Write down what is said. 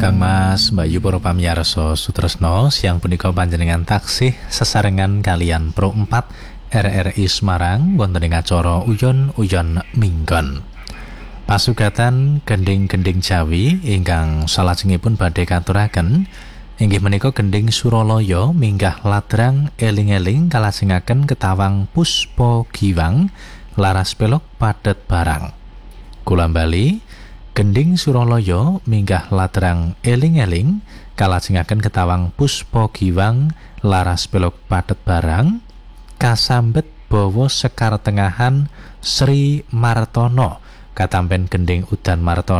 Kangmas Bayu para pamirsa Sutresno siang punika panjenengan taksih sesarengan kalian Pro 4 RRI Semarang wonten ing acara Uyon-uyon Minggon. Pasugatan gending-gending Jawi ingkang salajengipun badhe katuraken inggih menika gending Suralaya minggah ladrang eling-eling kalajengaken ketawang Puspa Giwang laras pelok padet barang. Kula bali gending Suralaya minggah ladrang eling-eling kalajengaken ketawang Puspa Giwang laras pelok padet barang kasambet bawa sekar tengahan Sri Martono katampen gending Udan Martono